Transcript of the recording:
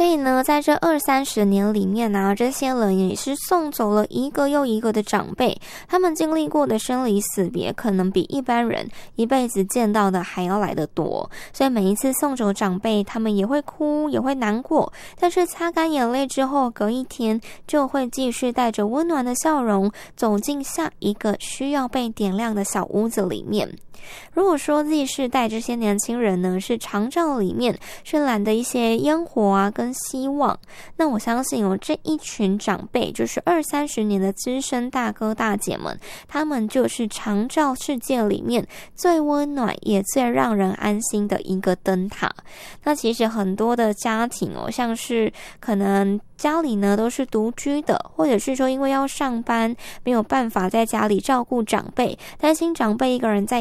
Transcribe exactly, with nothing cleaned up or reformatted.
所以呢，在这二三十年里面呢、啊，这些人也是送走了一个又一个的长辈，他们经历过的生离死别，可能比一般人一辈子见到的还要来得多。所以每一次送走长辈，他们也会哭，也会难过，但是擦干眼泪之后，隔一天就会继续带着温暖的笑容，走进下一个需要被点亮的小屋子里面。如果说 Z 世代这些年轻人呢，是长照里面绚烂的一些烟火啊跟希望，那我相信哦，这一群长辈就是二三十年的资深大哥大姐们，他们就是长照世界里面最温暖也最让人安心的一个灯塔。那其实很多的家庭哦，像是可能家里呢都是独居的，或者是说因为要上班没有办法在家里照顾长辈，担心长辈一个人在